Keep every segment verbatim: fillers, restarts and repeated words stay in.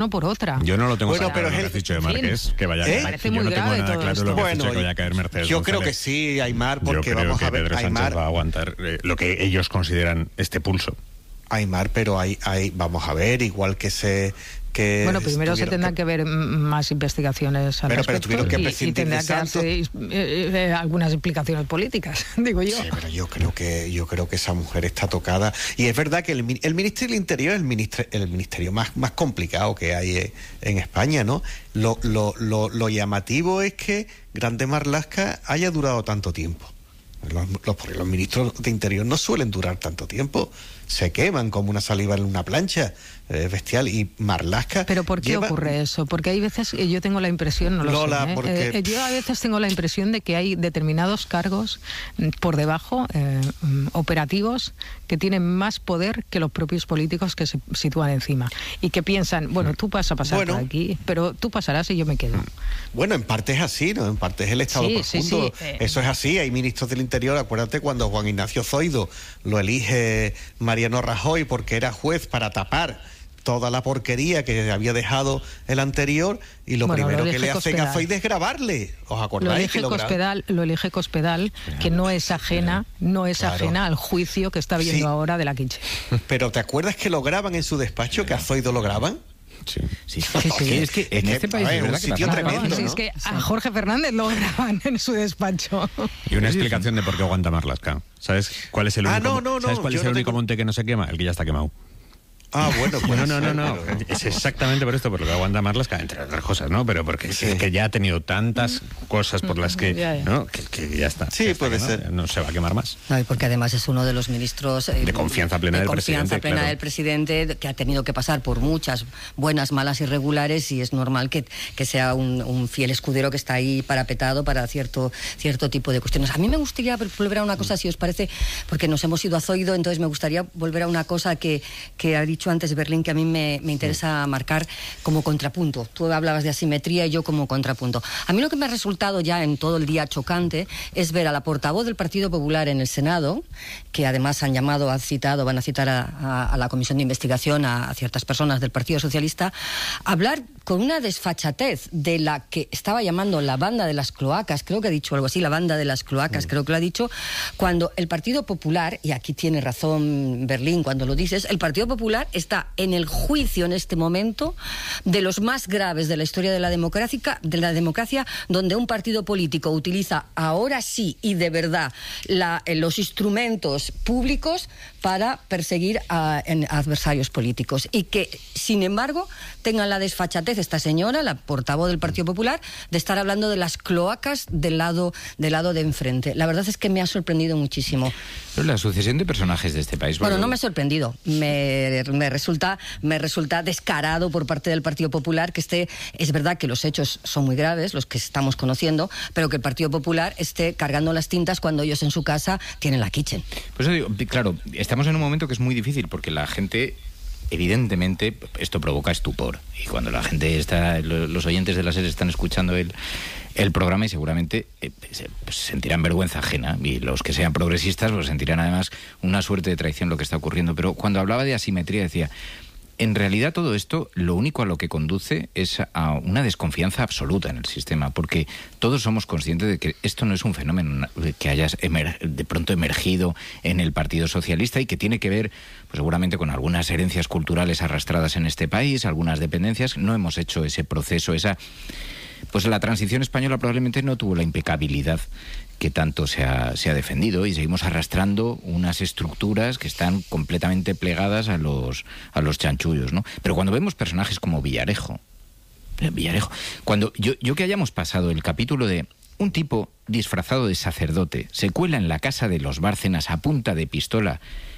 no por otra. Yo no lo tengo bueno, claro, pero lo es que has dicho de en fin, Márquez, que vaya a ¿eh? caer. Parece Yo muy no tengo grave nada todo claro esto. lo que has Bueno, dicho que vaya a caer Mercedes yo González. creo que sí, Aymar, porque yo creo vamos que a ver, Pedro Sánchez Aymar, va a aguantar eh, lo que ellos consideran este pulso. Aymar, pero hay, hay, vamos a ver, igual que se... Que bueno, primero se tendrán que, que ver más investigaciones al pero, respecto pero tuvieron que y, y prescindir tendrá de que Santos. darse eh, eh, algunas explicaciones políticas, digo yo. Sí, pero yo creo que yo creo que esa mujer está tocada. Y es verdad que el, el Ministerio del Interior es el ministerio, el ministerio más, más complicado que hay en España, ¿no? Lo, lo, lo, lo llamativo es que Grande Marlaska haya durado tanto tiempo. Los, los, porque los ministros de Interior no suelen durar tanto tiempo. Se queman como una saliva en una plancha. Es bestial. Y Marlaska... ¿Pero por qué lleva... ocurre eso? Porque hay veces, yo tengo la impresión, no lo Lola, sé, ¿eh? porque... Eh, yo a veces tengo la impresión de que hay determinados cargos por debajo, eh, operativos, que tienen más poder que los propios políticos que se sitúan encima. Y que piensan, bueno, tú vas a pasar bueno, por aquí, pero tú pasarás y yo me quedo. Bueno, en parte es así, ¿no? En parte es el Estado sí, profundo. Sí, sí, eh... Eso es así. Hay ministros del Interior, acuérdate cuando Juan Ignacio Zoido lo elige Mariano Rajoy porque era juez para tapar toda la porquería que había dejado el anterior, y lo bueno, primero lo que le hace Cospedal. a Zoido es grabarle. ¿Os acordáis? Lo elige que lo Cospedal, lo elige Cospedal, que no es ajena, no es claro. ajena al juicio que está viendo sí. ahora de la Quiche. Pero ¿te acuerdas que lo graban en su despacho, que a Zoido lo graban? Sí, sí, sí, sí. Es que en es este que, país ver, es verdad un que sitio pasa. tremendo, Claro, ¿no? Es que a Jorge Fernández lo graban en su despacho. Y una explicación de por qué aguanta Marlaska. ¿Sabes cuál es el único, ah, no, no, no, ¿sabes cuál es el no único tengo... monte que no se quema? El que ya está quemado. Ah, bueno, pues no, no, no, no, no. Es exactamente por esto, por lo que aguanta Marlaska, entre otras cosas, ¿no? Pero porque sí. es que ya ha tenido tantas cosas por las que, ya, ya. ¿no? Que, que ya está. Sí, ya está puede quemado, ser. No se va a quemar más. No, y porque además es uno de los ministros eh, de confianza plena de del confianza presidente. plena claro. del presidente, que ha tenido que pasar por muchas buenas, malas y regulares, y es normal que, que sea un, un fiel escudero que está ahí parapetado para cierto, cierto tipo de cuestiones. A mí me gustaría volver a una cosa, si os parece, porque nos hemos ido a Zoido, entonces me gustaría volver a una cosa que, que ha dicho antes Berlín, que a mí me, me interesa marcar como contrapunto. Tú hablabas de asimetría y yo como contrapunto. A mí lo que me ha resultado ya en todo el día chocante es ver a la portavoz del Partido Popular en el Senado, que además han llamado, han citado, van a citar a, a, a la Comisión de Investigación a, a ciertas personas del Partido Socialista, hablar con una desfachatez de la que estaba llamando la banda de las cloacas, creo que ha dicho algo así, la banda de las cloacas, mm. creo que lo ha dicho, cuando el Partido Popular, y aquí tiene razón Berlín cuando lo dices, el Partido Popular está en el juicio en este momento de los más graves de la historia de la democracia, de la democracia, donde un partido político utiliza ahora sí y de verdad la, los instrumentos públicos para perseguir a, en, a adversarios políticos, y que sin embargo tengan la desfachatez esta señora, la portavoz del Partido Popular, de estar hablando de las cloacas del lado, del lado de enfrente. La verdad es que me ha sorprendido muchísimo. Pero la sucesión de personajes de este país... Bueno, no me ha sorprendido. Me, me resulta me resulta descarado por parte del Partido Popular que esté... Es verdad que los hechos son muy graves, los que estamos conociendo, pero que el Partido Popular esté cargando las tintas cuando ellos en su casa tienen la kitchen. Pues eso digo, claro, estamos en un momento que es muy difícil porque la gente... Evidentemente, esto provoca estupor. Y cuando la gente está, los oyentes de la serie están escuchando el, el programa, y seguramente eh, se, pues, sentirán vergüenza ajena. Y los que sean progresistas, pues sentirán además una suerte de traición lo que está ocurriendo. Pero cuando hablaba de asimetría decía, en realidad todo esto lo único a lo que conduce es a una desconfianza absoluta en el sistema, porque todos somos conscientes de que esto no es un fenómeno que haya emer- de pronto emergido en el Partido Socialista y que tiene que ver pues seguramente con algunas herencias culturales arrastradas en este país, algunas dependencias. No hemos hecho ese proceso, esa... Pues la transición española probablemente no tuvo la impecabilidad que tanto se ha, se ha defendido, y seguimos arrastrando unas estructuras que están completamente plegadas a los, a los chanchullos, ¿no? Pero cuando vemos personajes como Villarejo, Villarejo, cuando yo, yo que hayamos pasado el capítulo de un tipo disfrazado de sacerdote se cuela en la casa de los Bárcenas a punta de pistola,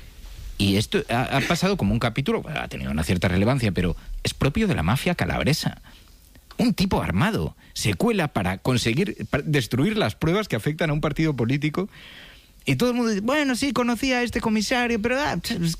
y esto ha, ha pasado como un capítulo, ha tenido una cierta relevancia, pero es propio de la mafia calabresa. Un tipo armado se cuela para conseguir para destruir las pruebas que afectan a un partido político, y todo el mundo dice, bueno, sí, conocía a este comisario, pero ah,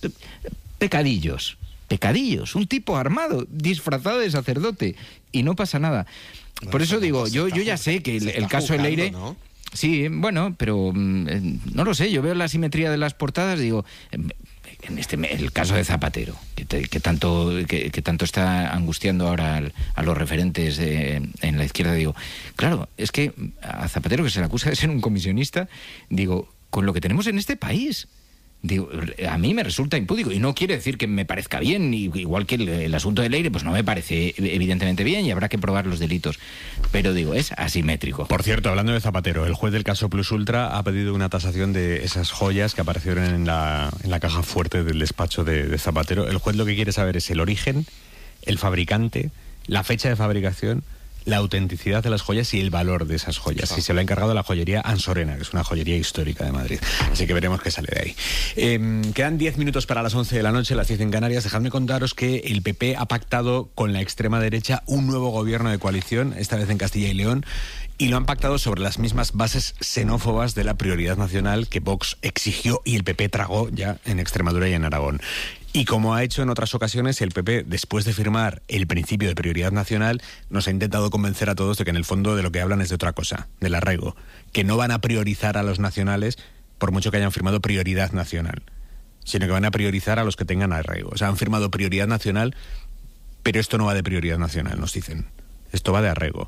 pecadillos, pecadillos, un tipo armado, disfrazado de sacerdote, y no pasa nada. Bueno, por eso digo, yo, yo ya sé que el, el caso de Leire... ¿no? Sí, bueno, pero eh, no lo sé, yo veo la simetría de las portadas y digo... Eh, en este el caso de Zapatero, que, te, que tanto que, que tanto está angustiando ahora al, a los referentes de, en la izquierda, digo, claro, es que a Zapatero, que se le acusa de ser un comisionista, digo, con lo que tenemos en este país, digo, a mí me resulta impúdico, y no quiere decir que me parezca bien, igual que el, el asunto del Leire, pues no me parece evidentemente bien y habrá que probar los delitos, pero digo, es asimétrico. Por cierto, hablando de Zapatero, el juez del caso Plus Ultra ha pedido una tasación de esas joyas que aparecieron en la, en la caja fuerte del despacho de, de Zapatero. El juez lo que quiere saber es el origen, el fabricante, la fecha de fabricación, la autenticidad de las joyas y el valor de esas joyas. Y se lo ha encargado la joyería Ansorena, que es una joyería histórica de Madrid. Así que veremos qué sale de ahí. Eh, quedan diez minutos para las once de la noche, las diez en Canarias. Dejadme contaros que el P P ha pactado con la extrema derecha un nuevo gobierno de coalición, esta vez en Castilla y León, y lo han pactado sobre las mismas bases xenófobas de la prioridad nacional que Vox exigió y el P P tragó ya en Extremadura y en Aragón. Y como ha hecho en otras ocasiones, el P P, después de firmar el principio de prioridad nacional, nos ha intentado convencer a todos de que en el fondo de lo que hablan es de otra cosa, del arraigo, que no van a priorizar a los nacionales por mucho que hayan firmado prioridad nacional, sino que van a priorizar a los que tengan arraigo. O sea, han firmado prioridad nacional, pero esto no va de prioridad nacional, nos dicen. Esto va de arraigo.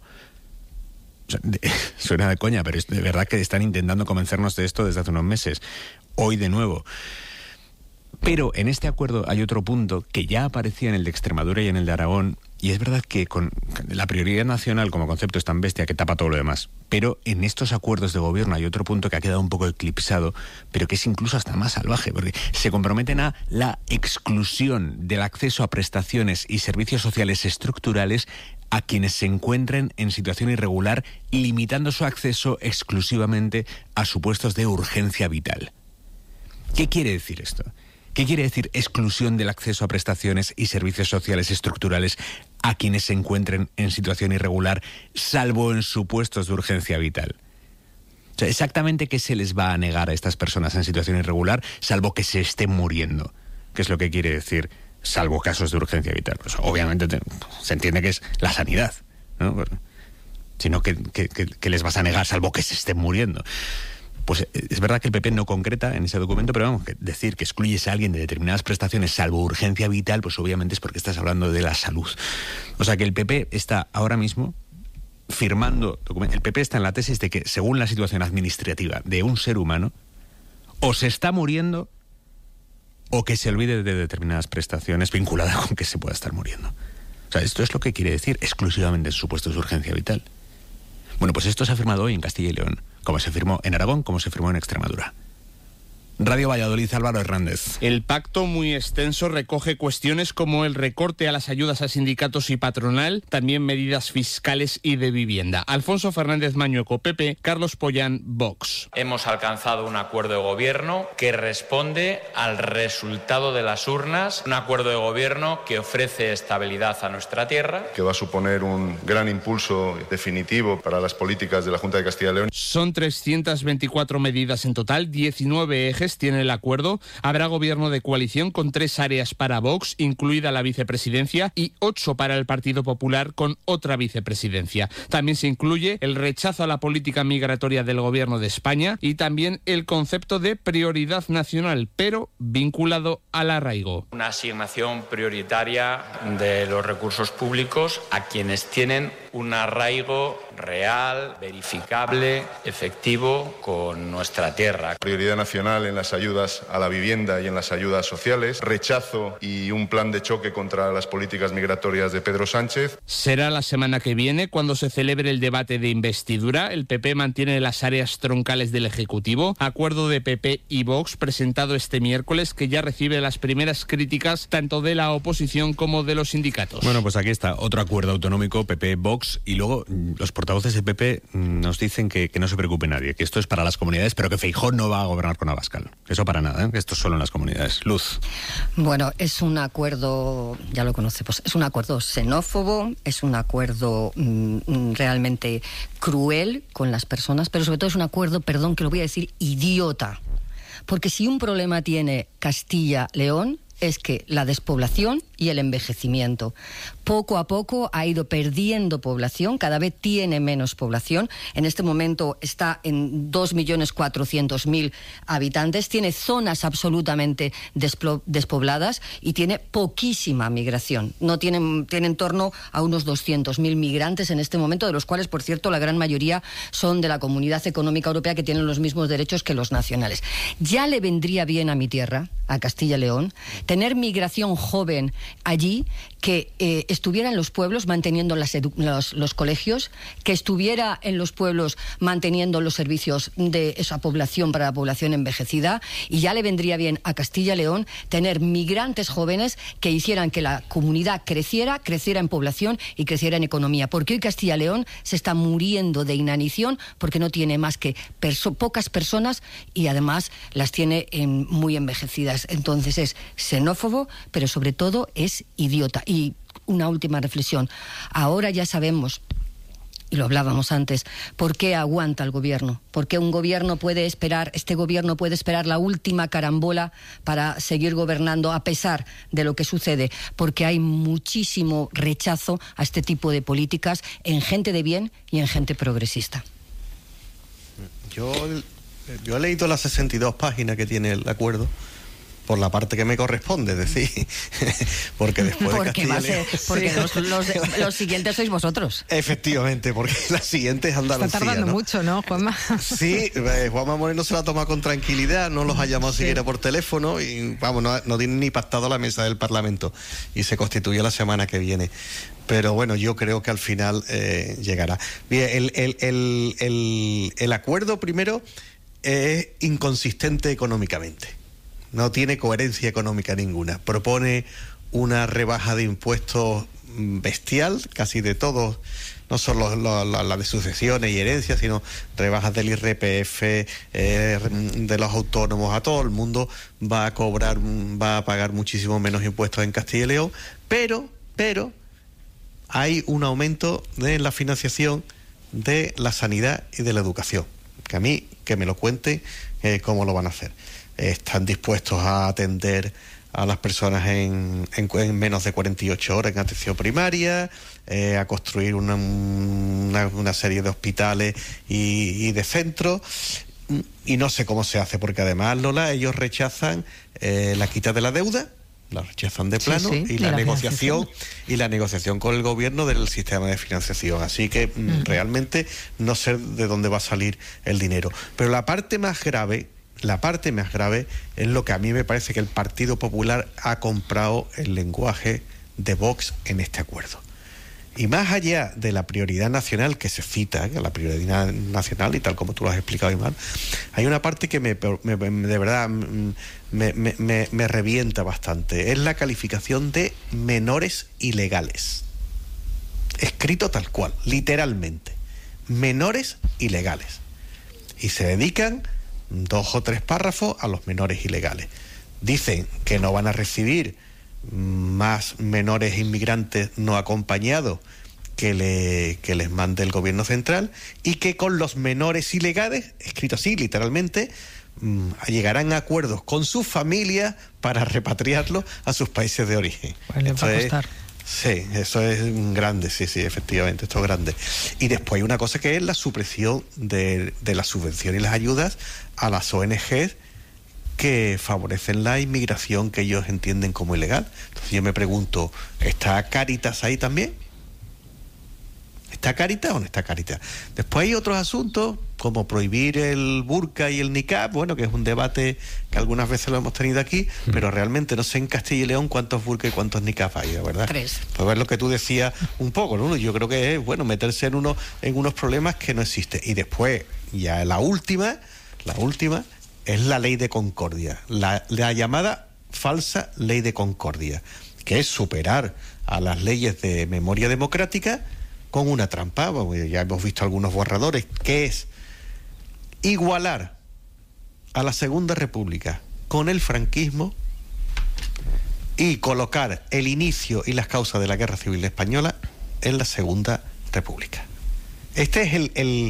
O sea, de, suena de coña, pero es de verdad que están intentando convencernos de esto desde hace unos meses. Hoy de nuevo. Pero en este acuerdo hay otro punto que ya aparecía en el de Extremadura y en el de Aragón, y es verdad que con la prioridad nacional como concepto es tan bestia que tapa todo lo demás, pero en estos acuerdos de gobierno hay otro punto que ha quedado un poco eclipsado, pero que es incluso hasta más salvaje, porque se comprometen a la exclusión del acceso a prestaciones y servicios sociales estructurales a quienes se encuentren en situación irregular, limitando su acceso exclusivamente a supuestos de urgencia vital. ¿Qué quiere decir esto? ¿Qué quiere decir exclusión del acceso a prestaciones y servicios sociales estructurales a quienes se encuentren en situación irregular, salvo en supuestos de urgencia vital? O sea, exactamente qué se les va a negar a estas personas en situación irregular, salvo que se estén muriendo. ¿Qué es lo que quiere decir, salvo casos de urgencia vital? Pues obviamente te, se entiende que es la sanidad, ¿no? Sino que, que, que, que les vas a negar, salvo que se estén muriendo. Pues es verdad que el P P no concreta en ese documento, pero vamos, que decir que excluyes a alguien de determinadas prestaciones salvo urgencia vital, pues obviamente es porque estás hablando de la salud. O sea que el P P está ahora mismo firmando documentos. El P P está en la tesis de que según la situación administrativa de un ser humano, o se está muriendo o que se olvide de determinadas prestaciones vinculadas con que se pueda estar muriendo. O sea, esto es lo que quiere decir exclusivamente en supuestos de urgencia vital. Bueno, pues esto se ha firmado hoy en Castilla y León, como se firmó en Aragón, como se firmó en Extremadura. Radio Valladolid, Álvaro Hernández. El pacto, muy extenso, recoge cuestiones como el recorte a las ayudas a sindicatos y patronal, también medidas fiscales y de vivienda. Alfonso Fernández Mañueco, P P, Carlos Pollán, Vox. Hemos alcanzado un acuerdo de gobierno que responde al resultado de las urnas, un acuerdo de gobierno que ofrece estabilidad a nuestra tierra. Que va a suponer un gran impulso definitivo para las políticas de la Junta de Castilla y León. Son trescientas veinticuatro medidas en total, diecinueve ejes tiene el acuerdo. Habrá gobierno de coalición con tres áreas para Vox, incluida la vicepresidencia, y ocho para el Partido Popular con otra vicepresidencia. También se incluye el rechazo a la política migratoria del gobierno de España y también el concepto de prioridad nacional, pero vinculado al arraigo. Una asignación prioritaria de los recursos públicos a quienes tienen un arraigo real, verificable, efectivo con nuestra tierra. Prioridad nacional en las ayudas a la vivienda y en las ayudas sociales. Rechazo y un plan de choque contra las políticas migratorias de Pedro Sánchez. Será la semana que viene cuando se celebre el debate de investidura. El P P mantiene las áreas troncales del Ejecutivo. Acuerdo de P P y Vox presentado este miércoles que ya recibe las primeras críticas tanto de la oposición como de los sindicatos. Bueno, pues aquí está otro acuerdo autonómico, P P, Vox, y luego los portavoces de P P nos dicen que, que no se preocupe nadie, que esto es para las comunidades, pero que Feijóo no va a gobernar con Abascal. Eso para nada, ¿eh? Que esto es solo en las comunidades. Luz. Bueno, es un acuerdo, ya lo conocemos, es un acuerdo xenófobo, es un acuerdo mm, realmente cruel con las personas, pero sobre todo es un acuerdo, perdón que lo voy a decir, idiota. Porque si un problema tiene Castilla-León es que la despoblación y el envejecimiento. Poco a poco ha ido perdiendo población, cada vez tiene menos población. En este momento está en dos millones cuatrocientos mil habitantes, tiene zonas absolutamente despobladas y tiene poquísima migración. No tienen, tiene en torno a unos doscientos mil migrantes en este momento, de los cuales, por cierto, la gran mayoría son de la Comunidad Económica Europea, que tienen los mismos derechos que los nacionales. Ya le vendría bien a mi tierra, a Castilla y León, tener migración joven allí, que eh, estuviera en los pueblos manteniendo las los, los colegios, que estuviera en los pueblos manteniendo los servicios de esa población para la población envejecida, y ya le vendría bien a Castilla y León tener migrantes jóvenes que hicieran que la comunidad creciera, creciera en población y creciera en economía, porque hoy Castilla y León se está muriendo de inanición porque no tiene más que perso pocas personas y además las tiene en, muy envejecidas. Entonces es xenófobo, pero sobre todo es idiota. Y una última reflexión. Ahora ya sabemos, y lo hablábamos antes, ¿por qué aguanta el gobierno? ¿Por qué un gobierno puede esperar, este gobierno puede esperar la última carambola para seguir gobernando a pesar de lo que sucede? Porque hay muchísimo rechazo a este tipo de políticas en gente de bien y en gente progresista. Yo, yo he leído las sesenta y dos páginas que tiene el acuerdo, por la parte que me corresponde, es decir, porque después de porque Castilla y León... porque los, los, los siguientes sois vosotros. Efectivamente, porque la siguiente es Andalucía. Está tardando ¿no? mucho, ¿no, Juanma? Sí, eh, Juanma Moreno se la toma con tranquilidad, no los ha llamado sí. siquiera por teléfono y, vamos, no, no tiene ni pactado la mesa del Parlamento y se constituye la semana que viene. Pero bueno, yo creo que al final eh, llegará. Bien, el, el, el, el, el acuerdo primero es inconsistente económicamente. No tiene coherencia económica ninguna. Propone una rebaja de impuestos bestial, casi de todos, no solo la, la, la de sucesiones y herencias, sino rebajas del I R P F, eh, de los autónomos. A todo el mundo va a cobrar, va a pagar muchísimo menos impuestos en Castilla y León, pero, pero hay un aumento de la financiación de la sanidad y de la educación. Que a mí, que me lo cuente eh, cómo lo van a hacer. Están dispuestos a atender a las personas en, en, en menos de cuarenta y ocho horas en atención primaria, eh, a construir una, una, una serie de hospitales y, y de centros, y no sé cómo se hace, porque además, Lola, ellos rechazan eh, la quita de la deuda, la rechazan de plano, sí, sí, y la, la negociación y la negociación con el gobierno del sistema de financiación. Así que mm. realmente no sé de dónde va a salir el dinero. Pero la parte más grave La parte más grave es lo que a mí me parece que el Partido Popular ha comprado el lenguaje de Vox en este acuerdo. Y más allá de la prioridad nacional que se cita, que la prioridad nacional, y tal como tú lo has explicado, Iván, hay una parte que me, me, me, de verdad me, me, me, me revienta bastante. Es la calificación de menores ilegales. Escrito tal cual, literalmente. Menores ilegales. Y se dedican dos o tres párrafos a los menores ilegales. Dicen que no van a recibir más menores inmigrantes no acompañados que, le, que les mande el gobierno central, y que con los menores ilegales, escrito así literalmente, mmm, llegarán a acuerdos con sus familias para repatriarlos a sus países de origen. Vale, va a costar. Sí, eso es grande, sí, sí, efectivamente, esto es grande. Y después hay una cosa que es la supresión de, de las subvenciones y las ayudas a las O N Ges que favorecen la inmigración que ellos entienden como ilegal. Entonces yo me pregunto, ¿está Cáritas ahí también? ¿Está Cáritas o no está Cáritas? Después hay otros asuntos, como prohibir el burka y el niqab, bueno, que es un debate que algunas veces lo hemos tenido aquí, mm. pero realmente no sé en Castilla y León cuántos burka y cuántos niqab hay, ¿verdad? Tres. Pues es lo que tú decías un poco, ¿no? Yo creo que es, bueno, meterse en, uno, en unos problemas que no existen. Y después, ya la última, la última, es la ley de concordia, la, la llamada falsa ley de concordia, que es superar a las leyes de memoria democrática con una trampa. Ya hemos visto algunos borradores, que es igualar a la Segunda República con el franquismo y colocar el inicio y las causas de la Guerra Civil Española en la Segunda República. Este es el, el,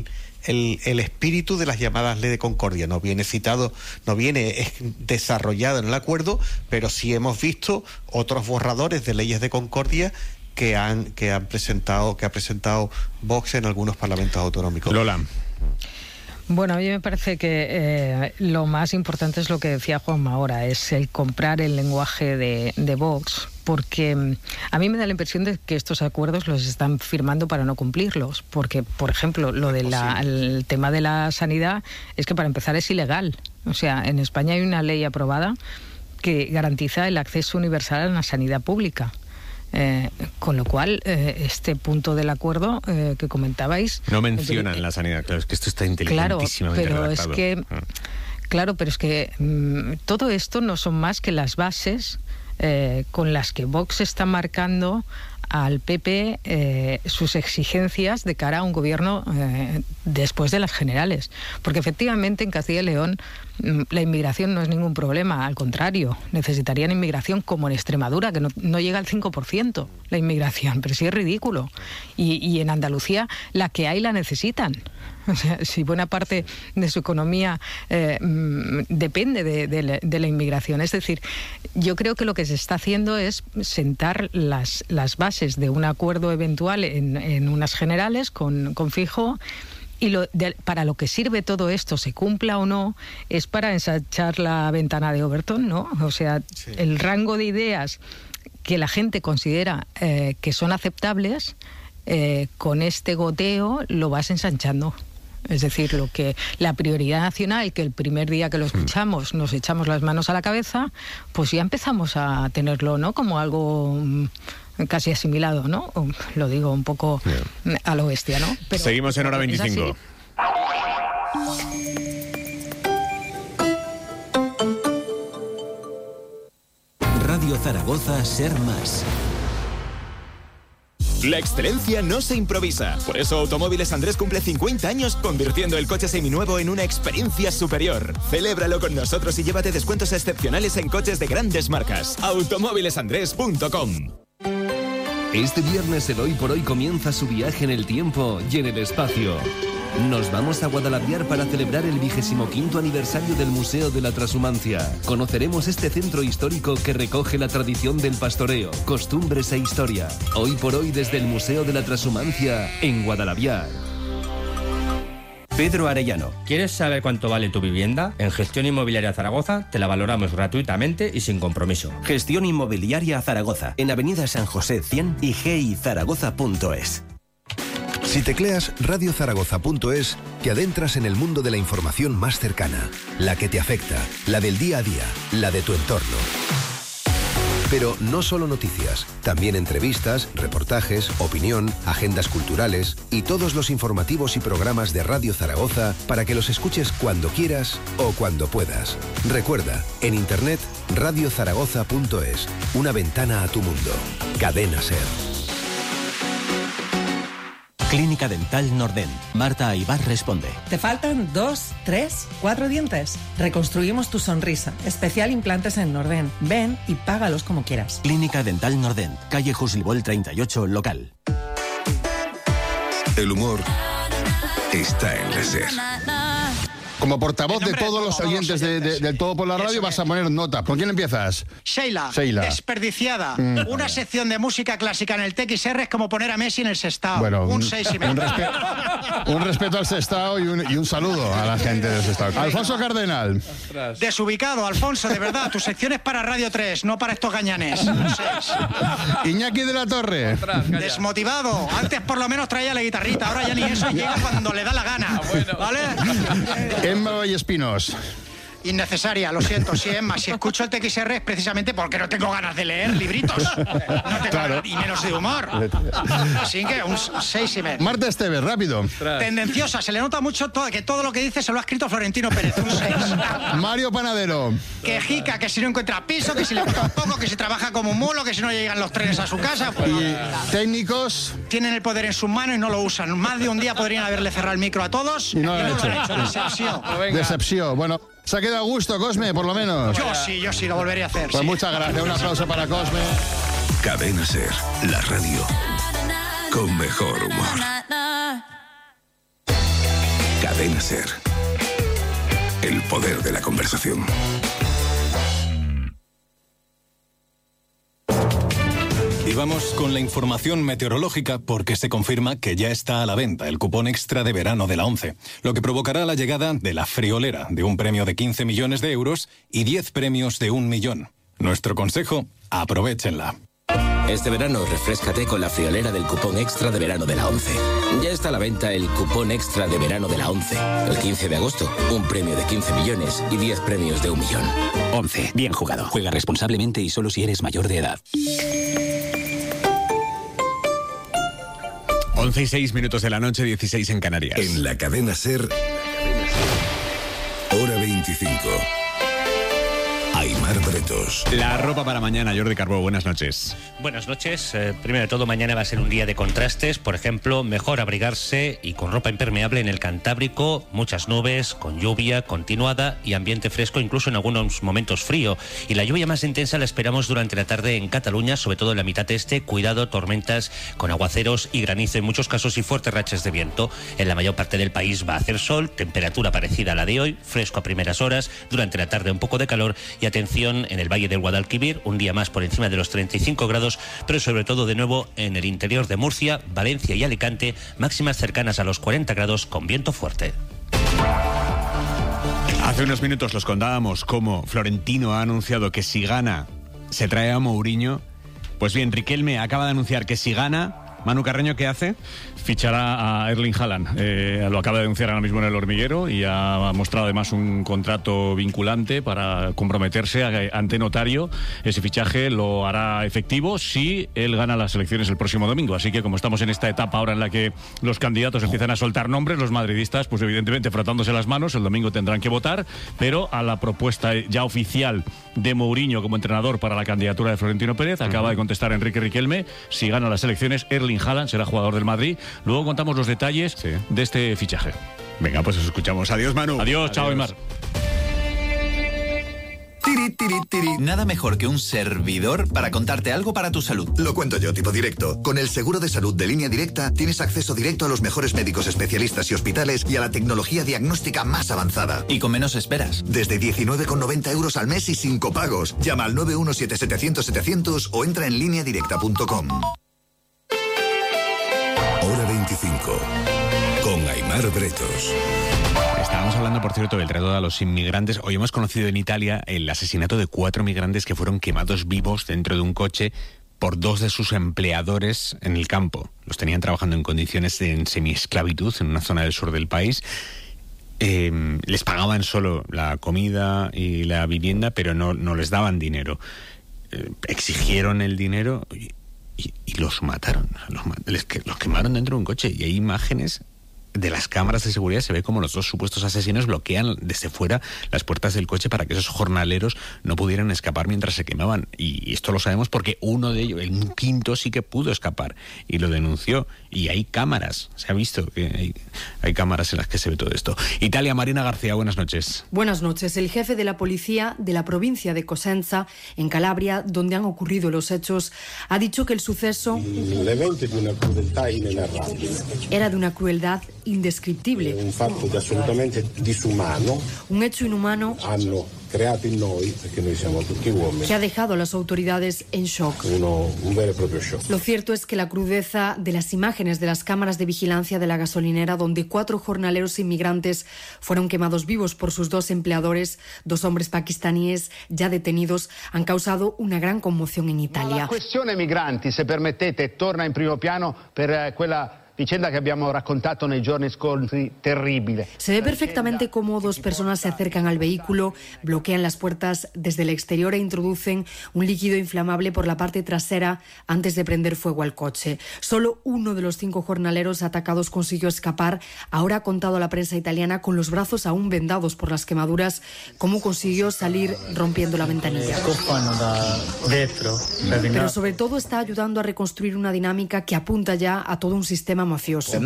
el, el espíritu de las llamadas ley de concordia. No viene citado, no viene desarrollado en el acuerdo, pero sí hemos visto otros borradores de leyes de concordia que han que han presentado que ha presentado Vox en algunos parlamentos autonómicos. Lola. Bueno, a mí me parece que eh, lo más importante es lo que decía Juanma ahora, es el comprar el lenguaje de, de Vox, porque mm, a mí me da la impresión de que estos acuerdos los están firmando para no cumplirlos, porque, por ejemplo, lo del el tema de la sanidad es que para empezar es ilegal. O sea, en España hay una ley aprobada que garantiza el acceso universal a la sanidad pública. Eh, con lo cual, eh, este punto del acuerdo eh, que comentabais... No mencionan eh, la sanidad, claro, es que esto está inteligentísimamente Claro, pero redactado. es que... Claro, pero es que mmm, todo esto no son más que las bases eh, con las que Vox está marcando al P P eh, sus exigencias de cara a un gobierno eh, después de las generales. Porque efectivamente en Castilla y León mm, la inmigración no es ningún problema, al contrario, necesitarían inmigración como en Extremadura, que no, no llega al cinco por ciento la inmigración, pero sí es ridículo. Y, y en Andalucía la que hay la necesitan. O sea, si buena parte de su economía eh, depende de, de, la, de la inmigración. Es decir, yo creo que lo que se está haciendo es sentar las, las bases de un acuerdo eventual en, en unas generales con, con Feijóo. Y lo de, para lo que sirve todo esto, se cumpla o no, es para ensanchar la ventana de Overton, ¿no? O sea, sí. El rango de ideas que la gente considera eh, que son aceptables, eh, con este goteo lo vas ensanchando. Es decir, lo que la prioridad nacional, que el primer día que lo escuchamos nos echamos las manos a la cabeza, pues ya empezamos a tenerlo, ¿no? Como algo casi asimilado, ¿no? Lo digo un poco yeah. a lo bestia, ¿no? Pero seguimos en hora veinticinco. Radio Zaragoza, Ser Más. La excelencia no se improvisa. Por eso Automóviles Andrés cumple cincuenta años convirtiendo el coche seminuevo en una experiencia superior. Celébralo con nosotros y llévate descuentos excepcionales en coches de grandes marcas. automóviles andrés punto com. Este viernes el Hoy por Hoy comienza su viaje en el tiempo y en el espacio. Nos vamos a Guadalaviar para celebrar el vigésimo quinto aniversario del Museo de la Trashumancia. Conoceremos este centro histórico que recoge la tradición del pastoreo, costumbres e historia. Hoy por Hoy desde el Museo de la Trashumancia en Guadalaviar. Pedro Arellano. ¿Quieres saber cuánto vale tu vivienda? En Gestión Inmobiliaria Zaragoza te la valoramos gratuitamente y sin compromiso. Gestión Inmobiliaria Zaragoza, en Avenida San José cien y g i zaragoza punto es. Si tecleas radio zaragoza punto es, te adentras en el mundo de la información más cercana, la que te afecta, la del día a día, la de tu entorno. Pero no solo noticias, también entrevistas, reportajes, opinión, agendas culturales y todos los informativos y programas de Radio Zaragoza para que los escuches cuando quieras o cuando puedas. Recuerda, en internet radio zaragoza punto es, una ventana a tu mundo. Cadena Ser. Clínica Dental Nordent. Marta Aybar responde. ¿Te faltan dos, tres, cuatro dientes? Reconstruimos tu sonrisa. Especial implantes en Nordent. Ven y págalos como quieras. Clínica Dental Nordent. Calle Jusilbol treinta y ocho, local. El humor está en la Ser. Como portavoz de todos los oyentes de, de, del Todo por la Radio vas a poner nota. ¿Con quién empiezas? Sheila, Sheila. Desperdiciada. Mm. Una sección de música clásica en el T X R es como poner a Messi en el Sestao. Bueno, un, un seis y medio. Un, respe un respeto al Sestao y un, y un saludo a la gente del Sestao. Alfonso Cardenal. Desubicado, Alfonso, de verdad. Tu sección es para Radio tres, no para estos gañanes. Un seis. Iñaki de la Torre. Desmotivado. Antes por lo menos traía la guitarrita, ahora ya ni eso, llega cuando le da la gana. Ah, bueno. ¿Vale? Emma Vallespinos. Innecesaria, lo siento, sí, Emma. Si escucho el T X R es precisamente porque no tengo ganas de leer libritos. No tengo claro. ganas, y menos de humor. Así que un seis y medio. Marta Esteves, rápido. Tendenciosa, se le nota mucho todo, que todo lo que dice se lo ha escrito Florentino Pérez. Un seis. Mario Panadero. Quejica, que si no encuentra piso, que si le gusta un poco, que si trabaja como un mulo, que si no llegan los trenes a su casa. Pues, y técnicos. Tienen el poder en sus manos y no lo usan. Más de un día podrían haberle cerrado el micro a todos. Y no, y lo, no hecho. lo han hecho. Decepción. Decepción. Bueno. Se ha quedado a gusto, Cosme, por lo menos. Yo sí, yo sí, lo volveré a hacer. Pues sí. muchas gracias, un aplauso para Cosme. Cadena Ser, la radio con mejor humor. Cadena SER. El poder de la conversación. Y vamos con la información meteorológica porque se confirma que ya está a la venta el cupón extra de verano de la ONCE, lo que provocará la llegada de la friolera de un premio de quince millones de euros y diez premios de un millón. Nuestro consejo, aprovéchenla. Este verano refréscate con la friolera del cupón extra de verano de la ONCE. Ya está a la venta el cupón extra de verano de la ONCE. El quince de agosto, un premio de quince millones y diez premios de un millón. ONCE, bien jugado. Juega responsablemente y solo si eres mayor de edad. once y seis minutos de la noche, dieciséis en Canarias. En la Cadena SER, hora veinticinco. Aimar Bretos. La ropa para mañana, Jordi Carbó, buenas noches. Buenas noches. Eh, primero de todo, mañana va a ser un día de contrastes. Por ejemplo, mejor abrigarse y con ropa impermeable en el Cantábrico, muchas nubes, con lluvia continuada y ambiente fresco, incluso en algunos momentos frío. Y la lluvia más intensa la esperamos durante la tarde en Cataluña, sobre todo en la mitad este. Cuidado, tormentas con aguaceros y granizo en muchos casos y fuertes rachas de viento. En la mayor parte del país va a hacer sol, temperatura parecida a la de hoy, fresco a primeras horas, durante la tarde un poco de calor. Y atención, en el Valle del Guadalquivir, un día más por encima de los treinta y cinco grados, pero sobre todo de nuevo en el interior de Murcia, Valencia y Alicante, máximas cercanas a los cuarenta grados con viento fuerte. Hace unos minutos los contábamos cómo Florentino ha anunciado que si gana se trae a Mourinho. Pues bien, Riquelme acaba de anunciar que si gana, Manu Carreño, ¿qué hace? Fichará a Erling Haaland. Eh, lo acaba de denunciar ahora mismo en El Hormiguero y ha mostrado además un contrato vinculante para comprometerse a, ante notario. Ese fichaje lo hará efectivo si él gana las elecciones el próximo domingo. Así que como estamos en esta etapa ahora en la que los candidatos empiezan a soltar nombres, los madridistas, pues evidentemente frotándose las manos, el domingo tendrán que votar, pero a la propuesta ya oficial de Mourinho como entrenador para la candidatura de Florentino Pérez, acaba uh-huh. de contestar Enrique Riquelme: si gana las elecciones, Erling Haaland será jugador del Madrid. Luego contamos los detalles sí. de este fichaje. Venga, pues os escuchamos. Adiós, Manu. Adiós, Adiós. Chao, Aimar. Tiri, tiri, tiri. Nada mejor que un servidor para contarte algo para tu salud. Lo cuento yo, tipo directo. Con el seguro de salud de Línea Directa tienes acceso directo a los mejores médicos especialistas y hospitales y a la tecnología diagnóstica más avanzada. Y con menos esperas. Desde diecinueve con noventa euros al mes y sin copagos. Llama al nueve uno siete setecientos setecientos o entra en línea directa punto com. Hora veinticinco, con Aimar Bretos. Estábamos hablando, por cierto, del trato a los inmigrantes. Hoy hemos conocido en Italia el asesinato de cuatro migrantes que fueron quemados vivos dentro de un coche por dos de sus empleadores en el campo. Los tenían trabajando en condiciones de en semiesclavitud en una zona del sur del país. Eh, les pagaban solo la comida y la vivienda, pero no, no les daban dinero. Eh, exigieron el dinero y, y, y los mataron. Los, les, los quemaron dentro de un coche. Y hay imágenes de las cámaras de seguridad, se ve como los dos supuestos asesinos bloquean desde fuera las puertas del coche para que esos jornaleros no pudieran escapar mientras se quemaban. Y esto lo sabemos porque uno de ellos, el quinto, sí que pudo escapar y lo denunció. Y hay cámaras, se ha visto que hay, hay cámaras en las que se ve todo esto. Italia, Marina García, buenas noches. Buenas noches. El jefe de la policía de la provincia de Cosenza, en Calabria, donde han ocurrido los hechos, ha dicho que el suceso era de una crueldad indescriptible. Un fatto absolutamente disumano. Un hecho inhumano. Hanno creato in noi, perché noi siamo tutti uomini, que ha dejado a las autoridades en shock. Uno, un vero e proprio shock. Lo cierto es que la crudeza de las imágenes de las cámaras de vigilancia de la gasolinera, donde cuatro jornaleros inmigrantes fueron quemados vivos por sus dos empleadores, dos hombres pakistaníes ya detenidos, han causado una gran conmoción en Italia. La questione migranti, se permettete, torna in primo piano per quella vicenda que habíamos raccontato nei giorni scorsi, terribile. Se ve perfectamente cómo dos personas se acercan al vehículo, bloquean las puertas desde el exterior e introducen un líquido inflamable por la parte trasera antes de prender fuego al coche. Solo uno de los cinco jornaleros atacados consiguió escapar. Ahora ha contado a la prensa italiana, con los brazos aún vendados por las quemaduras, cómo consiguió salir rompiendo la ventanilla. Pero sobre todo está ayudando a reconstruir una dinámica que apunta ya a todo un sistema sistema mafioso.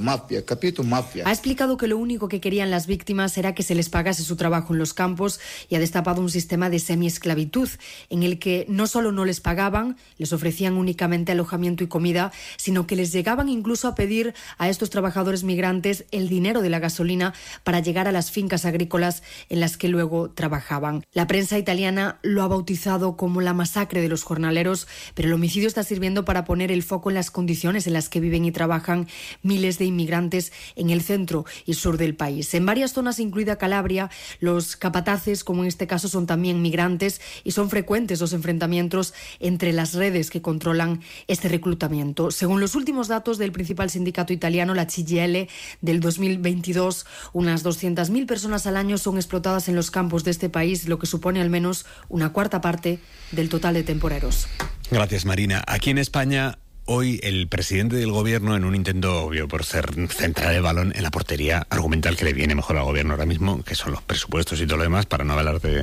Ha explicado que lo único que querían las víctimas era que se les pagase su trabajo en los campos y ha destapado un sistema de semi-esclavitud en el que no solo no les pagaban, les ofrecían únicamente alojamiento y comida, sino que les llegaban incluso a pedir a estos trabajadores migrantes el dinero de la gasolina para llegar a las fincas agrícolas en las que luego trabajaban. La prensa italiana lo ha bautizado como la masacre de los jornaleros, pero el homicidio está sirviendo para poner el foco en las condiciones en las que viven y trabajan miles de inmigrantes en el centro y sur del país. En varias zonas, incluida Calabria, los capataces, como en este caso, son también migrantes y son frecuentes los enfrentamientos entre las redes que controlan este reclutamiento. Según los últimos datos del principal sindicato italiano, la C G I L, del dos mil veintidós, unas doscientas mil personas al año son explotadas en los campos de este país, lo que supone al menos una cuarta parte del total de temporeros. Gracias, Marina. Aquí en España, hoy el presidente del gobierno, en un intento obvio por ser centrar el balón en la portería argumental que le viene mejor al gobierno ahora mismo, que son los presupuestos y todo lo demás, para no hablar de...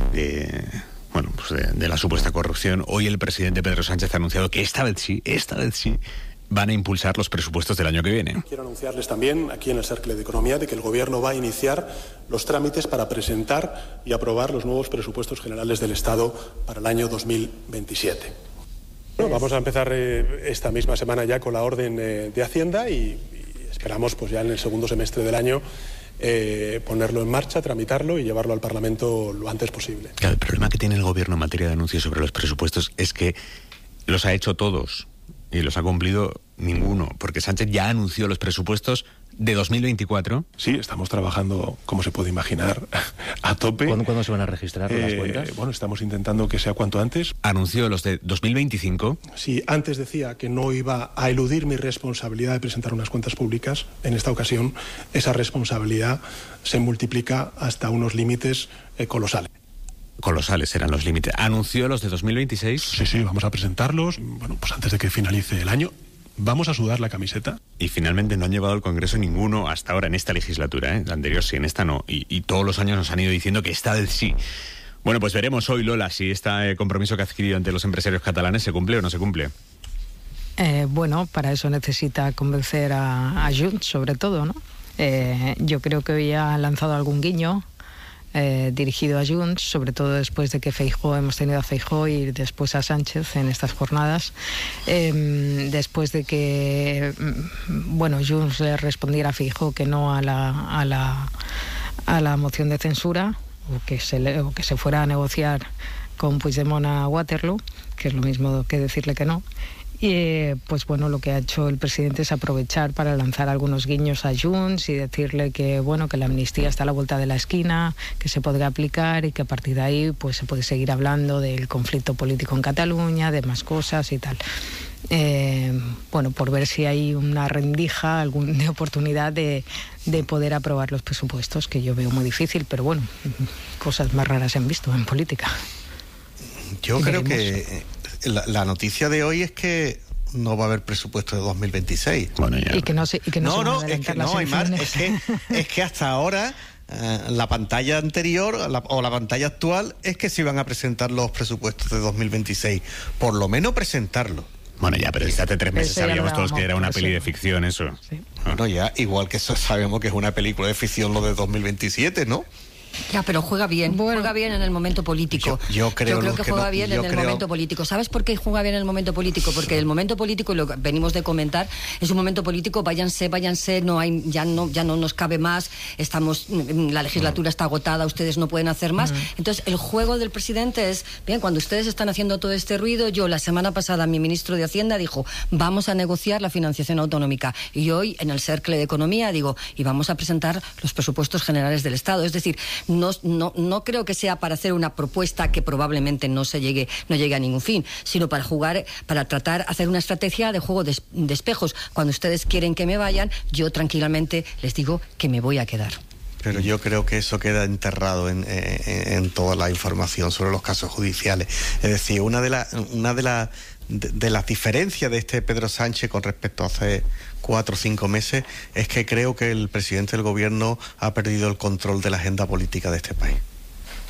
de bueno, pues de, de la supuesta corrupción. Hoy el presidente Pedro Sánchez ha anunciado que esta vez sí, esta vez sí, van a impulsar los presupuestos del año que viene. Quiero anunciarles también, aquí en el Cercle de Economía, de que el Gobierno va a iniciar los trámites para presentar y aprobar los nuevos presupuestos generales del Estado para el año dos mil veintisiete. Bueno, vamos a empezar eh, esta misma semana ya con la orden eh, de Hacienda y, y esperamos pues ya en el segundo semestre del año eh, ponerlo en marcha, tramitarlo y llevarlo al Parlamento lo antes posible. Claro, el problema que tiene el Gobierno en materia de anuncios sobre los presupuestos es que los ha hecho todos y los ha cumplido ninguno, porque Sánchez ya anunció los presupuestos de dos mil veinticuatro. Sí, estamos trabajando, como se puede imaginar, a tope. ¿Cuándo, ¿cuándo se van a registrar eh, las cuentas? Bueno, estamos intentando que sea cuanto antes. Anunció los de dos mil veinticinco. Sí, antes decía que no iba a eludir mi responsabilidad de presentar unas cuentas públicas. En esta ocasión, esa responsabilidad se multiplica hasta unos límites eh, colosales. Colosales eran los límites. ¿Anunció los de dos mil veintiséis? Sí, sí, vamos a presentarlos, bueno, pues antes de que finalice el año. Vamos a sudar la camiseta. Y finalmente no han llevado al Congreso ninguno hsta ahora en esta legislatura, ¿eh? La anterior sí, en esta no. Y, y todos los años nos han ido diciendo que esta vez sí. Bueno, pues veremos hoy, Lola, si este compromiso que ha adquirido ante los empresarios catalanes se cumple o no se cumple. Eh, bueno, para eso necesita convencer a, a Junts, sobre todo, ¿no? Eh, yo creo que hoy ha lanzado algún guiño Eh, dirigido a Junts, sobre todo después de que Feijóo, hemos tenido a Feijóo y después a Sánchez en estas jornadas, eh, después de que bueno, Junts le respondiera a Feijóo que no a la, a la, a la moción de censura, o que se, le, o que se fuera a negociar con Puigdemont a Waterloo, que es lo mismo que decirle que no. Y pues bueno, lo que ha hecho el presidente es aprovechar para lanzar algunos guiños a Junts y decirle que bueno, que la amnistía está a la vuelta de la esquina, que se podrá aplicar y que a partir de ahí pues se puede seguir hablando del conflicto político en Cataluña, de más cosas y tal. Eh, bueno, por ver si hay una rendija, alguna oportunidad de, de poder aprobar los presupuestos, que yo veo muy difícil, pero bueno, cosas más raras se han visto en política. Yo creo que la, la noticia de hoy es que no va a haber presupuesto de dos mil veintiséis. Bueno, ya. Y que no se, y que no, no, se no es que no, Aymar, es que, es que hasta ahora eh, la pantalla anterior la, o la pantalla actual es que se iban a presentar los presupuestos de dos mil veintiséis. Por lo menos presentarlo. Bueno, ya, pero desde hace tres meses sabíamos todos que era una peli de ficción, eso. Sí. Bueno, ya, igual que eso sabemos que es una película de ficción lo de dos mil veintisiete, ¿no? Ya, pero juega bien, bueno, juega bien en el momento político. Yo, yo creo, yo creo que, que juega no, bien en el creo... momento político. ¿Sabes por qué juega bien en el momento político? Porque el momento político, y lo que venimos de comentar, es un momento político, váyanse, váyanse, no hay, ya no, ya no nos cabe más, estamos, la legislatura está agotada, ustedes no pueden hacer más. Entonces, el juego del presidente es, bien, cuando ustedes están haciendo todo este ruido, yo la semana pasada, mi ministro de Hacienda dijo, vamos a negociar la financiación autonómica. Y hoy, en el Cercle de Economía, digo, y vamos a presentar los presupuestos generales del Estado. Es decir, no, no No creo que sea para hacer una propuesta que probablemente no se llegue, no llegue a ningún fin, sino para jugar, para tratar hacer una estrategia de juego de, de espejos. Cuando ustedes quieren que me vayan, yo tranquilamente les digo que me voy a quedar. Pero yo creo que eso queda enterrado en, en, en toda la información sobre los casos judiciales. Es decir, una de las una de las de, de las diferencias de este Pedro Sánchez con respecto a hace cuatro o cinco meses es que creo que el presidente del gobierno ha perdido el control de la agenda política de este país.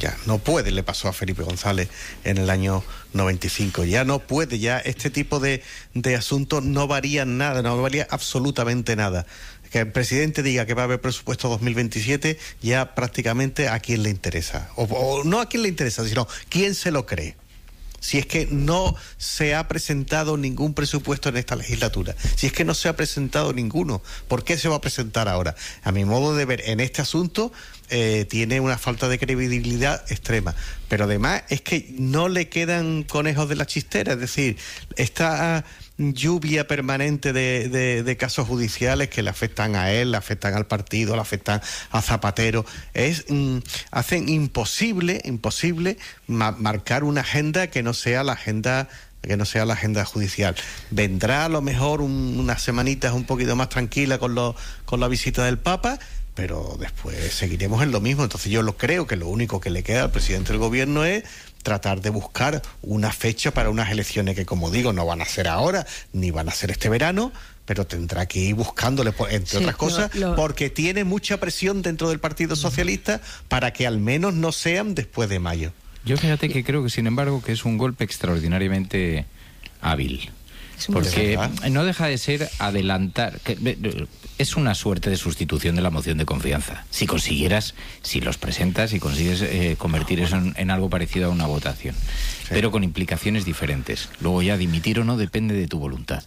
Ya no puede, le pasó a Felipe González en el año noventa y cinco. Ya no puede, ya este tipo de, de asuntos no varían nada, no varía absolutamente nada. Que el presidente diga que va a haber presupuesto dos mil veintisiete, ya prácticamente a quién le interesa. O, o no a quién le interesa, sino quién se lo cree. Si es que no se ha presentado ningún presupuesto en esta legislatura, si es que no se ha presentado ninguno, ¿por qué se va a presentar ahora? A mi modo de ver, en este asunto eh, tiene una falta de credibilidad extrema, pero además es que no le quedan conejos de la chistera, es decir, esta lluvia permanente de, de, de casos judiciales que le afectan a él, le afectan al partido, le afectan a Zapatero, es mm, hacen imposible, imposible ma- marcar una agenda que no sea la agenda que no sea la agenda judicial. Vendrá a lo mejor un, unas semanitas un poquito más tranquila con lo, con la visita del Papa, pero después seguiremos en lo mismo. Entonces yo lo creo que lo único que le queda al presidente del gobierno es tratar de buscar una fecha para unas elecciones que, como digo, no van a ser ahora, ni van a ser este verano, pero tendrá que ir buscándole, entre sí, otras cosas, lo, lo... porque tiene mucha presión dentro del Partido Socialista para que al menos no sean después de mayo. Yo fíjate que creo que, sin embargo, que es un golpe extraordinariamente hábil. Porque no deja de ser adelantar, que es una suerte de sustitución de la moción de confianza. Si consiguieras, si los presentas y consigues eh, convertir eso en, en algo parecido a una votación, sí. pero con implicaciones diferentes. Luego ya dimitir o no depende de tu voluntad.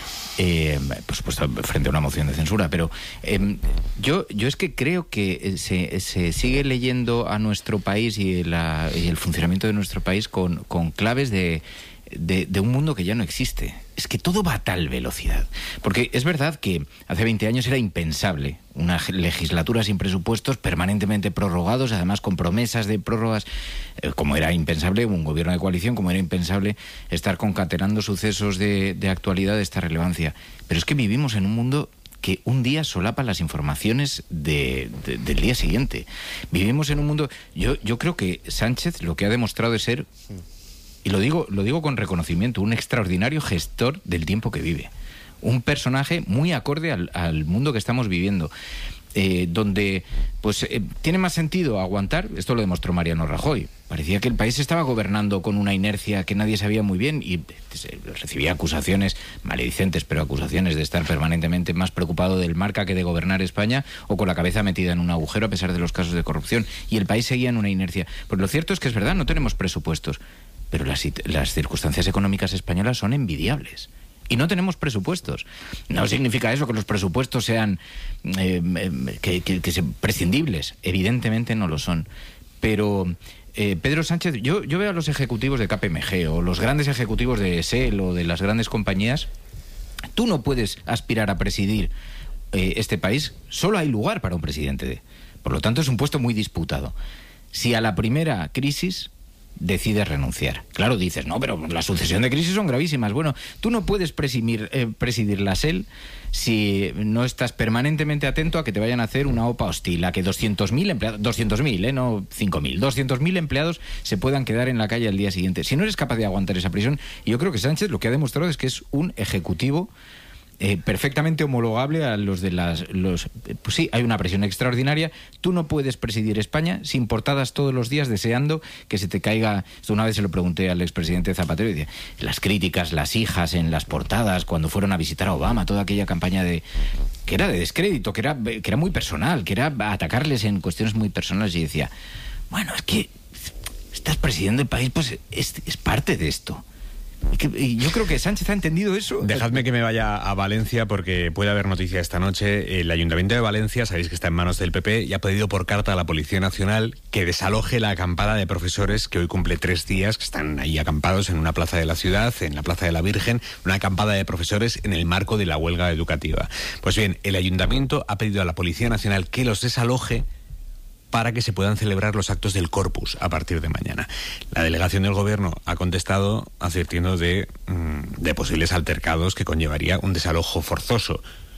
Eh, por supuesto, frente a una moción de censura, pero eh, yo, yo es que creo que se, se sigue leyendo a nuestro país y, la, y el funcionamiento de nuestro país con, con claves de... De, de un mundo que ya no existe. Es que todo va a tal velocidad. Porque es verdad que hace veinte años era impensable una legislatura sin presupuestos permanentemente prorrogados, además con promesas de prórrogas, eh, como era impensable un gobierno de coalición, como era impensable estar concatenando sucesos de, de actualidad de esta relevancia. Pero es que vivimos en un mundo que un día solapa las informaciones de, de, del día siguiente. Vivimos en un mundo... Yo, yo creo que Sánchez lo que ha demostrado es ser... Y lo digo, lo digo con reconocimiento, un extraordinario gestor del tiempo que vive. Un personaje muy acorde al, al mundo que estamos viviendo. Eh, donde pues eh, tiene más sentido aguantar, esto lo demostró Mariano Rajoy. Parecía que el país estaba gobernando con una inercia que nadie sabía muy bien y eh, recibía acusaciones maledicentes, pero acusaciones de estar permanentemente más preocupado del marca que de gobernar España, o con la cabeza metida en un agujero a pesar de los casos de corrupción, y el país seguía en una inercia. Pues lo cierto es que es verdad, no tenemos presupuestos, pero las, las circunstancias económicas españolas son envidiables. Y no tenemos presupuestos. No significa eso que los presupuestos sean eh, que, que, que sean prescindibles. Evidentemente no lo son. Pero eh, Pedro Sánchez, yo, yo veo a los ejecutivos de K P M G o los grandes ejecutivos de S E L o de las grandes compañías. Tú no puedes aspirar a presidir eh, este país. Solo hay lugar para un presidente. De, por lo tanto, es un puesto muy disputado. Si a la primera crisis decides renunciar. Claro, dices, no, pero la sucesión de crisis son gravísimas. Bueno, tú no puedes presidir, eh, presidir la S E L si no estás permanentemente atento a que te vayan a hacer una OPA hostil, a que doscientos mil empleados, doscientos mil, eh, no cinco mil, doscientos mil empleados se puedan quedar en la calle al día siguiente. Si no eres capaz de aguantar esa presión, yo creo que Sánchez lo que ha demostrado es que es un ejecutivo Eh, perfectamente homologable a los de las... los pues sí, hay una presión extraordinaria. Tú no puedes presidir España sin portadas todos los días deseando que se te caiga... Esto una vez se lo pregunté al expresidente Zapatero y decía, las críticas, las hijas en las portadas cuando fueron a visitar a Obama, toda aquella campaña de... que era de descrédito, que era, que era muy personal, que era atacarles en cuestiones muy personales, y decía, bueno, es que estás presidiendo el país, pues es, es parte de esto. Y yo creo que Sánchez ha entendido eso. Dejadme que me vaya a Valencia porque puede haber noticia esta noche. El Ayuntamiento de Valencia, sabéis que está en manos del P P, y ha pedido por carta a la Policía Nacional que desaloje la acampada de profesores que hoy cumple tres días, que están ahí acampados en una plaza de la ciudad, en la Plaza de la Virgen, una acampada de profesores en el marco de la huelga educativa. Pues bien, el Ayuntamiento ha pedido a la Policía Nacional que los desaloje para que se puedan celebrar los actos del Corpus a partir de mañana. La delegación del Gobierno ha contestado advirtiendo de, de posibles altercados que conllevaría un desalojo forzoso.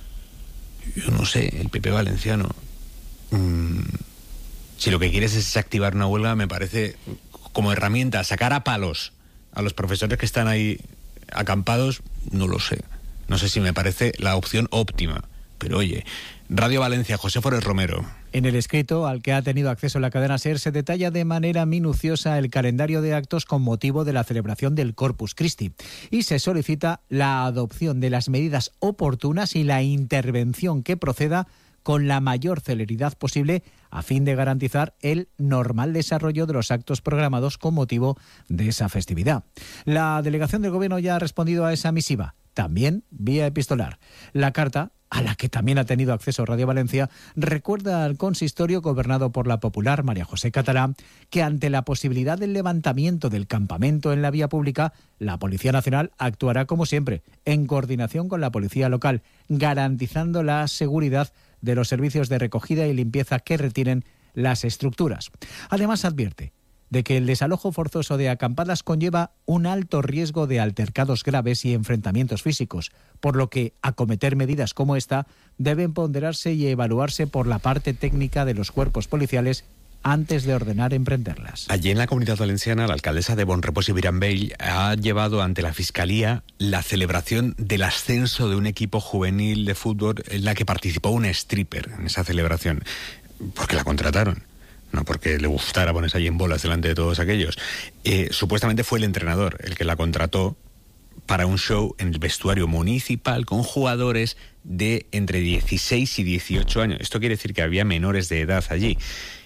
Yo no sé, el P P valenciano, mmm, si lo que quieres es activar una huelga, me parece como herramienta sacar a palos a los profesores que están ahí acampados, no lo sé. No sé si me parece la opción óptima. pero oye. Radio Valencia, José Forés Romero. En el escrito al que ha tenido acceso la cadena SER se detalla de manera minuciosa el calendario de actos con motivo de la celebración del Corpus Christi y se solicita la adopción de las medidas oportunas y la intervención que proceda con la mayor celeridad posible a fin de garantizar el normal desarrollo de los actos programados con motivo de esa festividad. La delegación del Gobierno ya ha respondido a esa misiva, también vía epistolar. La carta, a la que también ha tenido acceso Radio Valencia, recuerda al consistorio gobernado por la popular María José Catalá que ante la posibilidad del levantamiento del campamento en la vía pública, la Policía Nacional actuará como siempre, en coordinación con la policía local, garantizando la seguridad de los servicios de recogida y limpieza que retienen las estructuras. Además advierte de que el desalojo forzoso de acampadas conlleva un alto riesgo de altercados graves y enfrentamientos físicos, por lo que acometer medidas como esta deben ponderarse y evaluarse por la parte técnica de los cuerpos policiales antes de ordenar emprenderlas. Allí en la Comunidad Valenciana, la alcaldesa de Bonrepós y Virambell ha llevado ante la Fiscalía la celebración del ascenso de un equipo juvenil de fútbol en la que participó una stripper en esa celebración, porque la contrataron. No porque le gustara ponerse allí en bolas delante de todos aquellos. Eh, supuestamente fue el entrenador el que la contrató para un show en el vestuario municipal con jugadores de entre dieciséis y dieciocho años. Esto quiere decir que había menores de edad allí.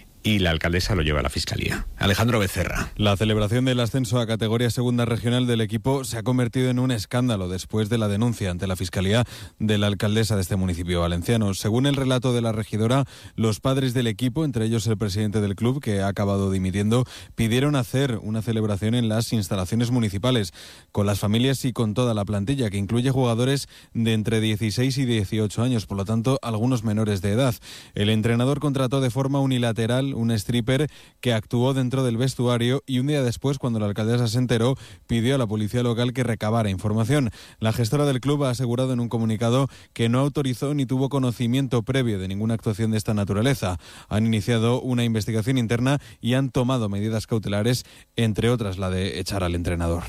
Y la alcaldesa lo lleva a la Fiscalía. Alejandro Becerra. La celebración del ascenso a categoría segunda regional del equipo se ha convertido en un escándalo después de la denuncia ante la Fiscalía de la alcaldesa de este municipio valenciano. Según el relato de la regidora, los padres del equipo, entre ellos el presidente del club, que ha acabado dimitiendo, pidieron hacer una celebración en las instalaciones municipales, con las familias y con toda la plantilla, que incluye jugadores de entre dieciséis y dieciocho años, por lo tanto, algunos menores de edad. El entrenador contrató de forma unilateral un stripper que actuó dentro del vestuario y un día después, cuando la alcaldesa se enteró, pidió a la policía local que recabara información. La gestora del club ha asegurado en un comunicado que no autorizó ni tuvo conocimiento previo de ninguna actuación de esta naturaleza. Han iniciado una investigación interna y han tomado medidas cautelares, entre otras la de echar al entrenador.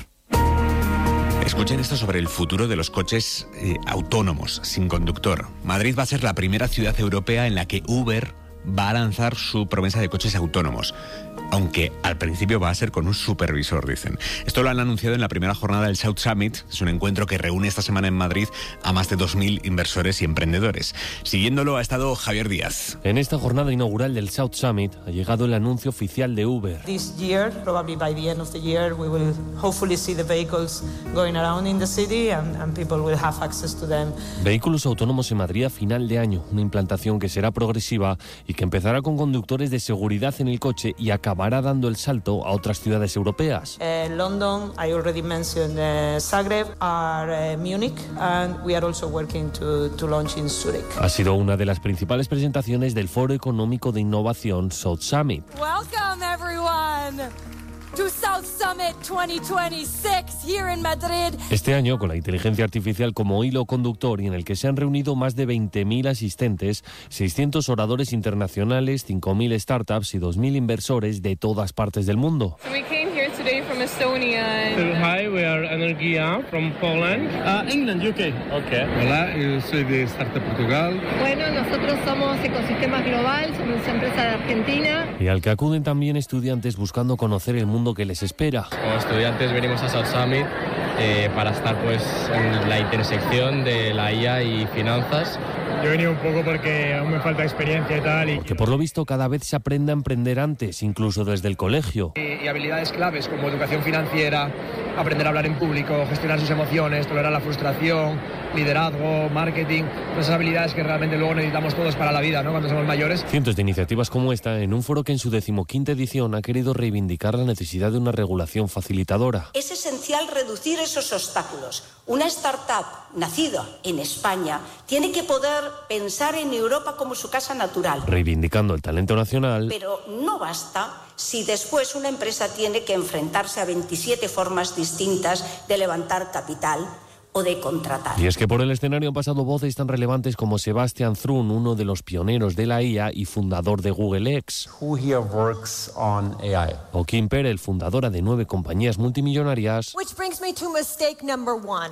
Escuchen esto sobre el futuro de los coches eh, autónomos, sin conductor. Madrid va a ser la primera ciudad europea en la que Uber va a lanzar su promesa de coches autónomos, aunque al principio va a ser con un supervisor, dicen. Esto lo han anunciado en la primera jornada del South Summit, es un encuentro que reúne esta semana en Madrid a más de dos mil inversores y emprendedores. Siguiéndolo ha estado Javier Díaz. En esta jornada inaugural del South Summit ha llegado el anuncio oficial de Uber. This year, probably by the end of the year, we will hopefully see the vehicles going around in the city and, and people will have access to them. Vehículos autónomos en Madrid a final de año, una implantación que será progresiva y que empezará con conductores de seguridad en el coche y acabará dando el salto a otras ciudades europeas. Uh, London, I already mentioned uh, Zagreb, are uh, Munich, and we are also working to, to launch in Zurich. Ha sido una de las principales presentaciones del Foro Económico de Innovación South Summit. Welcome everyone to South Summit twenty twenty-six here in Madrid. Este año, con la inteligencia artificial como hilo conductor y en el que se han reunido más de veinte mil asistentes, seiscientos oradores internacionales, cinco mil startups y dos mil inversores de todas partes del mundo. So we came here today from Estonia. So hi, we are Energia from Poland. Uh, England, U K. Okay. Hola, yo soy de Startup Portugal. Bueno, nosotros somos Ecosistemas Global, somos una empresa de Argentina. Y al que acuden también estudiantes buscando conocer el mundo que les espera. Como estudiantes venimos a South Summit eh, para estar pues en la intersección de la I A y finanzas. Yo he venido un poco porque aún me falta experiencia y tal. Y... Que por lo visto cada vez se aprende a emprender antes, incluso desde el colegio. Y, y habilidades claves como educación financiera, aprender a hablar en público, gestionar sus emociones, tolerar la frustración, liderazgo, marketing, todas esas habilidades que realmente luego necesitamos todos para la vida, ¿no? Cuando somos mayores. Cientos de iniciativas como esta en un foro que en su decimoquinta edición ha querido reivindicar la necesidad de una regulación facilitadora. Es esencial reducir esos obstáculos. Una startup nacida en España tiene que poder pensar en Europa como su casa natural. Reivindicando el talento nacional. Pero no basta si después una empresa tiene que enfrentarse a veintisiete formas distintas de levantar capital o de contratar. Y es que por el escenario han pasado voces tan relevantes como Sebastian Thrun, uno de los pioneros de la I A y fundador de Google X. Who here works on A I? O Kim Perel, fundadora de nueve compañías multimillonarias. Which brings me to mistake number one.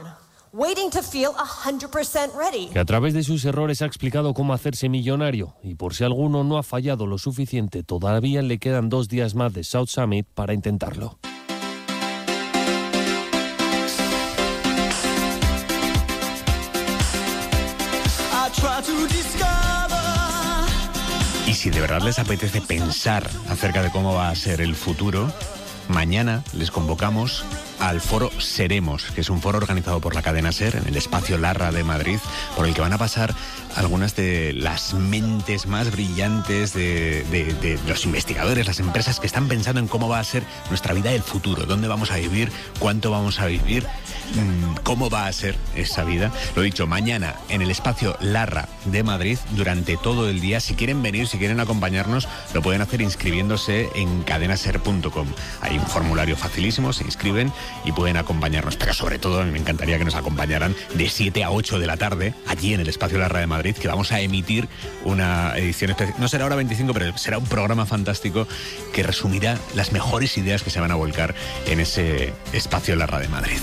waiting to feel one hundred percent ready. Que a través de sus errores ha explicado cómo hacerse millonario y por si alguno no ha fallado lo suficiente, todavía le quedan dos días más de South Summit para intentarlo. Y si de verdad les apetece pensar acerca de cómo va a ser el futuro, mañana les convocamos al foro Seremos, que es un foro organizado por la cadena SER en el espacio Larra de Madrid, por el que van a pasar algunas de las mentes más brillantes de, de, de los investigadores, las empresas que están pensando en cómo va a ser nuestra vida del futuro, dónde vamos a vivir, cuánto vamos a vivir, cómo va a ser esa vida. Lo dicho, mañana en el espacio Larra de Madrid durante todo el día. Si quieren venir, si quieren acompañarnos, lo pueden hacer inscribiéndose en cadenaser punto com. Hay un formulario facilísimo, se inscriben y pueden acompañarnos, pero sobre todo me encantaría que nos acompañaran de siete a ocho de la tarde allí en el espacio Larra de Madrid, que vamos a emitir una edición especial. No será hora veinticinco, pero será un programa fantástico que resumirá las mejores ideas que se van a volcar en ese espacio Larra de Madrid.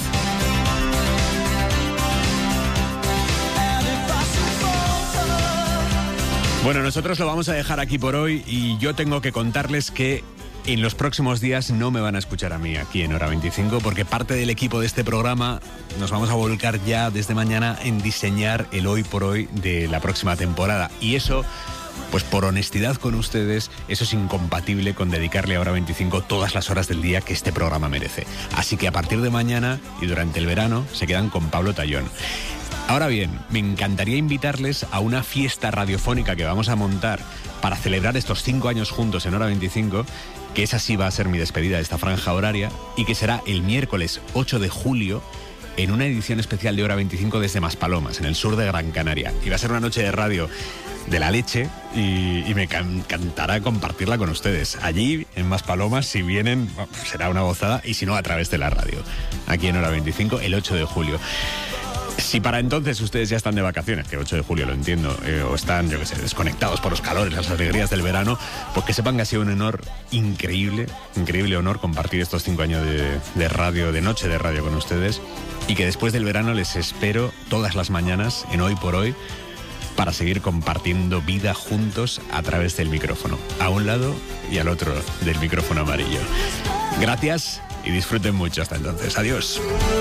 Bueno, nosotros lo vamos a dejar aquí por hoy y yo tengo que contarles que en los próximos días no me van a escuchar a mí aquí en Hora veinticinco, porque parte del equipo de este programa nos vamos a volcar ya desde mañana en diseñar el hoy por hoy de la próxima temporada. Y eso, pues por honestidad con ustedes, eso es incompatible con dedicarle a Hora veinticinco todas las horas del día que este programa merece. Así que a partir de mañana y durante el verano se quedan con Pablo Tallón. Ahora bien, me encantaría invitarles a una fiesta radiofónica que vamos a montar para celebrar estos cinco años juntos en Hora veinticinco, que esa sí va a ser mi despedida de esta franja horaria, y que será el miércoles ocho de julio en una edición especial de Hora veinticinco desde Maspalomas, en el sur de Gran Canaria. Y va a ser una noche de radio de la leche y, y me encantará compartirla con ustedes. Allí, en Maspalomas, si vienen, será una gozada, y si no, a través de la radio, aquí en Hora veinticinco, el ocho de julio. Si para entonces ustedes ya están de vacaciones, que ocho de julio lo entiendo, eh, o están, yo qué sé, desconectados por los calores, las alegrías del verano, pues que sepan que ha sido un honor increíble, increíble honor compartir estos cinco años de, de radio, de noche de radio con ustedes, y que después del verano les espero todas las mañanas en Hoy por Hoy para seguir compartiendo vida juntos a través del micrófono, a un lado y al otro del micrófono amarillo. Gracias y disfruten mucho hasta entonces. Adiós.